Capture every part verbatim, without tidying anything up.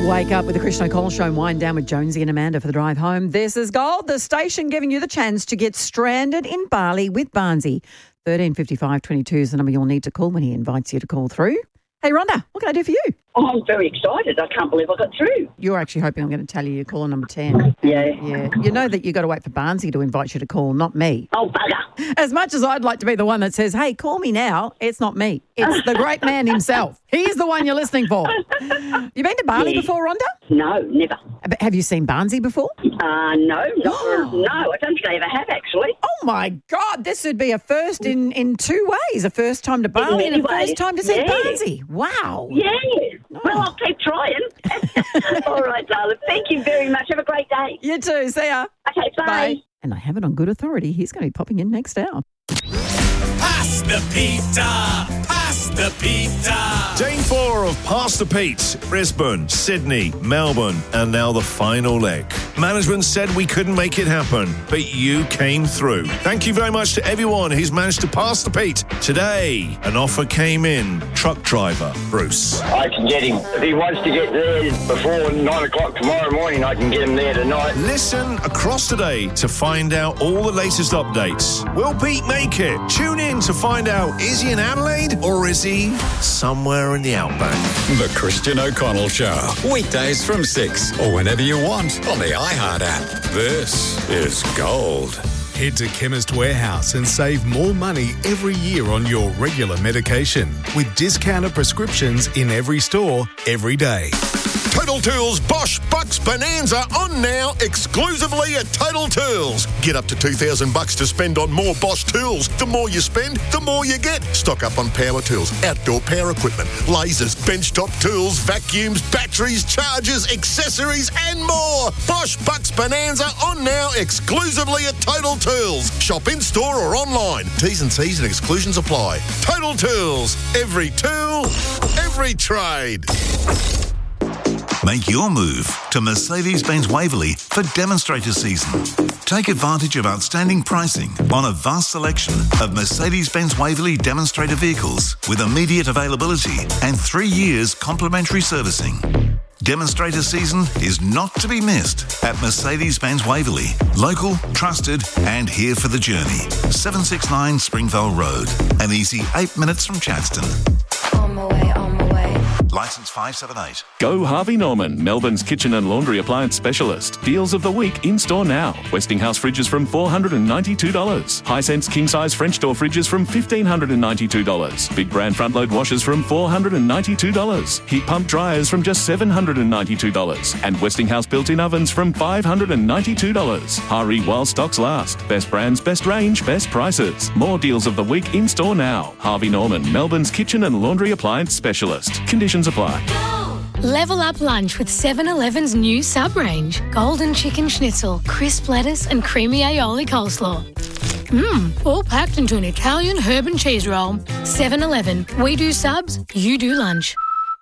Wake up with the Christian O'Connell Show and wind down with Jonesy and Amanda for the drive home. This is Gold, the station giving you the chance to get stranded in Bali with Barnsey. thirteen fifty-five twenty-two is the number you'll need to call when he invites you to call through. Hey, Rhonda, what can I do for you? Oh, I'm very excited. I can't believe I got through. You're actually hoping I'm going to tell you you're caller number ten. Yeah. Yeah. You know that you've got to wait for Barnsey to invite you to call, not me. Oh, bugger. As much as I'd like to be the one that says, hey, call me now, it's not me. It's the great man himself. He's the one you're listening for. You been to Bali Yeah. before, Rhonda? No, never. But have you seen Barnsey before? Uh, no, not, no, I don't think I ever have, actually. Oh, my God. This would be a first in, in two ways. A first time to Bali and a Anyway, first time to see yeah. Barnsey. Wow. Yeah. Well, I'll keep trying. All right, darling. Thank you very much. Have a great day. You too. See ya. Okay, bye. And I have it on good authority. He's going to be popping in next hour. Pass the pizza! Pass the pizza! Day four of Pass the Pete, Brisbane, Sydney, Melbourne, and now the final leg. Management said we couldn't make it happen, but you came through. Thank you very much to everyone who's managed to pass the Pete. Today, an offer came in. Truck driver, Bruce. I can get him. If he wants to get there before nine o'clock tomorrow morning, I can get him there tonight. Listen across today to find out all the latest updates. Will Pete make it? Tune in to find out, is he in Adelaide or is he somewhere in the outback? The Christian O'Connell Show. Weekdays from six or whenever you want on the iHeart app. This is Gold. Head to Chemist Warehouse and save more money every year on your regular medication with discounted prescriptions in every store, every day. Total Tools Bosch Bucks Bonanza on now exclusively at Total Tools. Get up to two thousand bucks to spend on more Bosch tools. The more you spend, the more you get. Stock up on power tools, outdoor power equipment, lasers, benchtop tools, vacuums, batteries, chargers, accessories and more. Bosch Bucks Bonanza on now exclusively at Total Tools. Shop in store or online. T's and C's and exclusions apply. Total Tools. Every tool, every trade. Make your move to Mercedes-Benz Waverley for demonstrator season. Take advantage of outstanding pricing on a vast selection of Mercedes-Benz Waverley demonstrator vehicles with immediate availability and three years complimentary servicing. Demonstrator season is not to be missed at Mercedes-Benz Waverley. Local, trusted, and here for the journey. seven sixty-nine Springvale Road. An easy eight minutes from Chadstone. On my way, on my way. Licence five seven eight. Go Harvey Norman, Melbourne's kitchen and laundry appliance specialist. Deals of the week in store now. Westinghouse fridges from four hundred ninety-two dollars. Hisense king-size French door fridges from one thousand five hundred ninety-two dollars. Big brand front-load washers from four hundred ninety-two dollars. Heat pump dryers from just seven hundred ninety-two dollars. And Westinghouse built-in ovens from five hundred ninety-two dollars. Hurry while stocks last. Best brands, best range, best prices. More deals of the week in store now. Harvey Norman, Melbourne's kitchen and laundry appliance specialist. Conditions apply. Level up lunch with seven eleven's new sub-range. Golden chicken schnitzel, crisp lettuce and creamy aioli coleslaw. Mmm, all packed into an Italian herb and cheese roll. seven eleven. We do subs, you do lunch.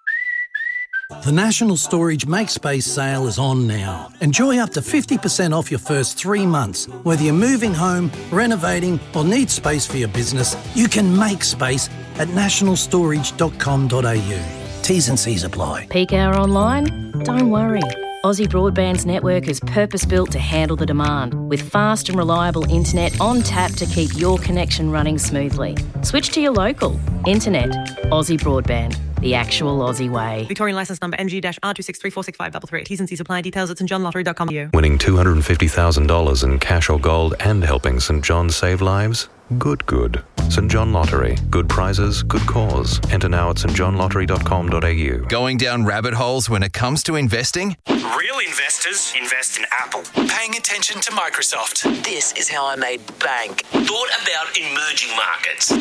The National Storage MakeSpace sale is on now. Enjoy up to fifty percent off your first three months. Whether you're moving home, renovating or need space for your business, you can make space at national storage dot com dot a u. T's and C's apply. Peak hour online? Don't worry. Aussie Broadband's network is purpose-built to handle the demand, with fast and reliable internet on tap to keep your connection running smoothly. Switch to your local. Internet. Aussie Broadband. The actual Aussie way. Victorian licence number N G R two six three four six five three three. T's and C's apply. Details at st john lottery dot com. Winning two hundred fifty thousand dollars in cash or gold and helping St John save lives? Good, good. St John Lottery. Good prizes, good cause. Enter now at st john lottery dot com dot a u. Going down rabbit holes when it comes to investing? Real investors invest in Apple. Paying attention to Microsoft. This is how I made bank. Thought about emerging markets.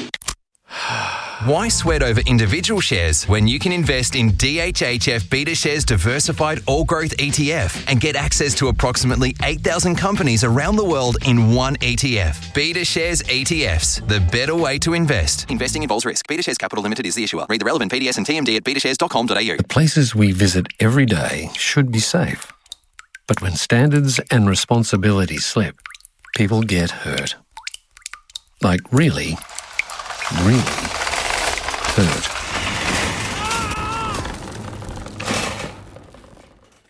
Why sweat over individual shares when you can invest in D H H F BetaShares Diversified All Growth E T F and get access to approximately eight thousand companies around the world in one E T F? BetaShares E T Fs, the better way to invest. Investing involves risk. BetaShares Capital Limited is the issuer. Read the relevant P D S and T M D at beta shares dot com dot a u. The places we visit every day should be safe. But when standards and responsibilities slip, people get hurt. Like really, really hurt.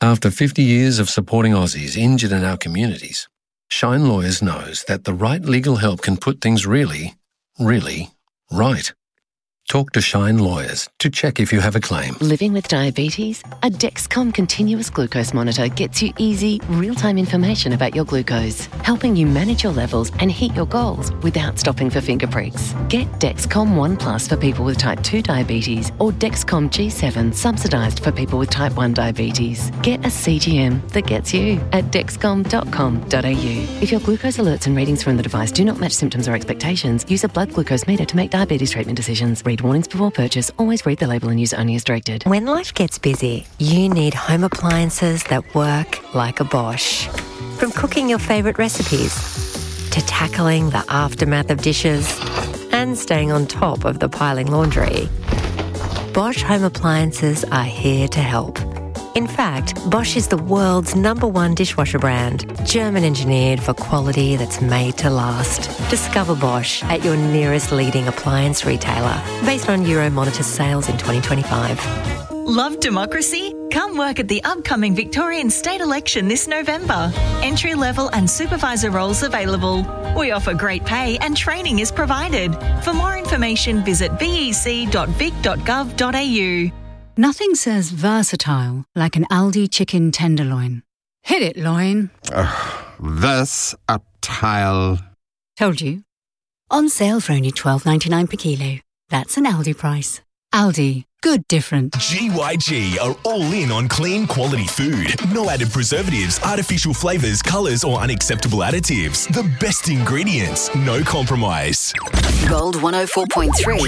After fifty years of supporting Aussies injured in our communities, Shine Lawyers knows that the right legal help can put things really, really right. Talk to Shine Lawyers to check if you have a claim. Living with diabetes? A Dexcom continuous glucose monitor gets you easy, real-time information about your glucose, helping you manage your levels and hit your goals without stopping for finger pricks. Get Dexcom One Plus for people with type two diabetes or Dexcom G seven subsidised for people with type one diabetes. Get a C G M that gets you at dexcom dot com dot a u. If your glucose alerts and readings from the device do not match symptoms or expectations, use a blood glucose meter to make diabetes treatment decisions. Read warnings before purchase. Always read the label and use only as directed. When life gets busy, you need home appliances that work like a Bosch. From cooking your favourite recipes to tackling the aftermath of dishes and staying on top of the piling laundry, Bosch home appliances are here to help. In fact, Bosch is the world's number one dishwasher brand, German engineered for quality that's made to last. Discover Bosch at your nearest leading appliance retailer, based on Euromonitor sales in twenty twenty-five. Love democracy? Come work at the upcoming Victorian state election this November. Entry-level and supervisor roles available. We offer great pay and training is provided. For more information, visit b e c dot vic dot gov dot a u. Nothing says versatile like an Aldi chicken tenderloin. Hit it, loin. Uh, versatile. Told you. On sale for only twelve ninety-nine per kilo. That's an Aldi price. Aldi. Good different. G Y G are all in on clean quality food. No added preservatives, artificial flavours, colours or unacceptable additives. The best ingredients, no compromise. Gold one oh four point three.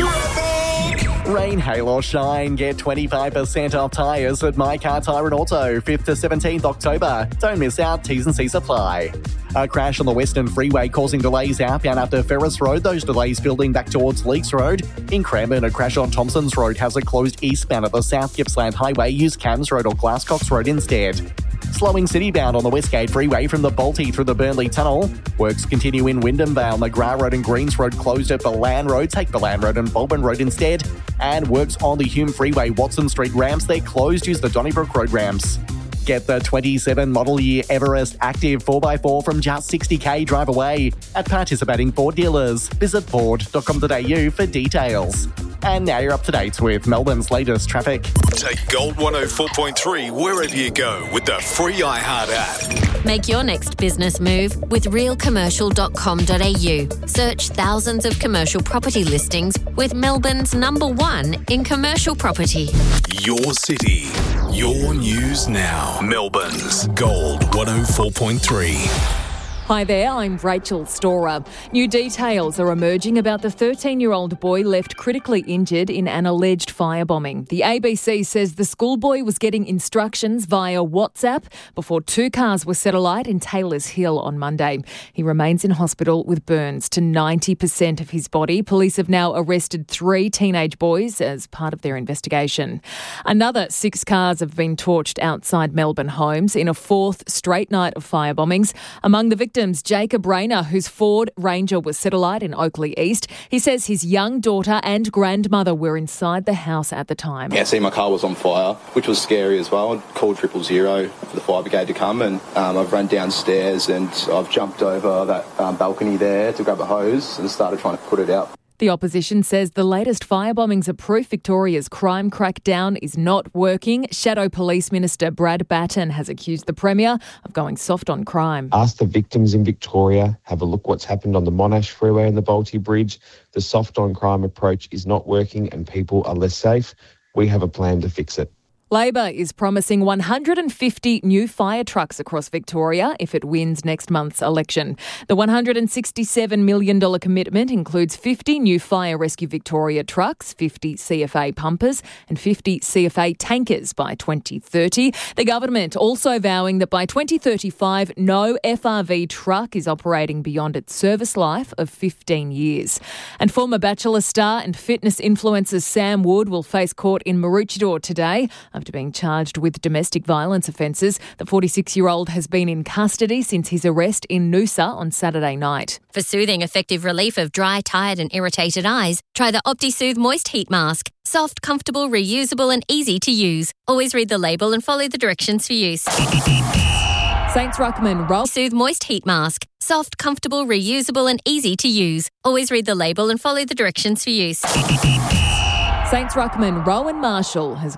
Rain, hail or shine, get twenty-five percent off tyres at My Car Tyre and Auto, fifth to seventeenth October. Don't miss out, T's and C's apply. A crash on the Western Freeway causing delays outbound after Ferris Road. Those delays building back towards Leakes Road. In Cranbourne, a crash on Thompson's Road has it closed eastbound at the South Gippsland Highway. Use Cams Road or Glasscox Road instead. Slowing citybound on the Westgate Freeway from the Balti through the Burnley Tunnel. Works continue in Wyndham Vale. McGrath Road and Greens Road closed at Balan Road. Take Balan Road and Bulburn Road instead. And works on the Hume Freeway, Watson Street ramps. They're closed. Use the Donnybrook Road ramps. Get the twenty-seven model year Everest Active four by four from just sixty k drive away at participating Ford dealers. Visit ford dot com dot a u for details. And now you're up to date with Melbourne's latest traffic. Take Gold one oh four point three wherever you go with the free iHeart app. Make your next business move with real commercial dot com dot a u. Search thousands of commercial property listings with Melbourne's number one in commercial property. Your city, your news now. Melbourne's Gold one oh four point three. Hi there, I'm Rachel Storer. New details are emerging about the thirteen-year-old boy left critically injured in an alleged firebombing. The A B C says the schoolboy was getting instructions via WhatsApp before two cars were set alight in Taylors Hill on Monday. He remains in hospital with burns to ninety percent of his body. Police have now arrested three teenage boys as part of their investigation. Another six cars have been torched outside Melbourne homes in a fourth straight night of firebombings. Among the victims, Jacob Rayner, whose Ford Ranger was set alight in Oakley East. He says his young daughter and grandmother were inside the house at the time. Yeah, see, my car was on fire, which was scary as well. I called triple zero for the fire brigade to come, and um, I've run downstairs and I've jumped over that um, balcony there to grab a hose and started trying to put it out. The opposition says the latest firebombings are proof Victoria's crime crackdown is not working. Shadow Police Minister Brad Batten has accused the Premier of going soft on crime. Ask the victims in Victoria, have a look what's happened on the Monash Freeway and the Balti Bridge. The soft on crime approach is not working and people are less safe. We have a plan to fix it. Labor is promising one hundred fifty new fire trucks across Victoria if it wins next month's election. The one hundred sixty-seven million dollars commitment includes fifty new Fire Rescue Victoria trucks, fifty C F A pumpers and fifty C F A tankers by twenty thirty. The government also vowing that by twenty thirty-five, no F R V truck is operating beyond its service life of fifteen years. And former Bachelor star and fitness influencer Sam Wood will face court in Maroochydore today after after being charged with domestic violence offences. The forty-six-year-old has been in custody since his arrest in Noosa on Saturday night. For soothing, effective relief of dry, tired and irritated eyes, try the OptiSoothe Moist Heat Mask. Soft, comfortable, reusable and easy to use. Always read the label and follow the directions for use. Saints Ruckman Roll Soothe Moist Heat Mask. Soft, comfortable, reusable and easy to use. Always read the label and follow the directions for use. Saints Ruckman Rowan Marshall has